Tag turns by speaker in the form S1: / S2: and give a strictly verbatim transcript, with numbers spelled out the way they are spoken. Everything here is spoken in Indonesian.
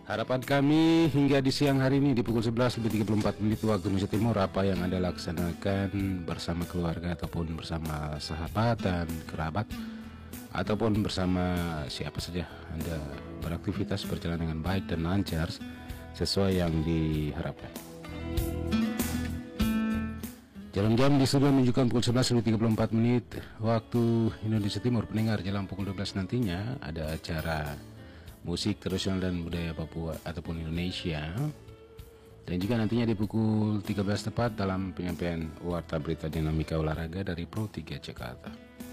S1: Harapan kami hingga di siang hari ini di pukul sebelas lebih tiga puluh empat menit waktu Indonesia Timur, apa yang Anda laksanakan bersama keluarga ataupun bersama sahabat dan kerabat ataupun bersama siapa saja Anda beraktivitas berjalan dengan baik dan lancar sesuai yang diharapkan. Jalan jam di studio menunjukkan pukul sebelas lebih tiga puluh empat menit waktu Indonesia Timur. Pendengar, jelang pukul dua belas nantinya ada acara musik tradisional dan budaya Papua ataupun Indonesia, dan juga nantinya di pukul tiga belas tepat dalam penyampaian warta berita dinamika olahraga dari Pro tiga Jakarta.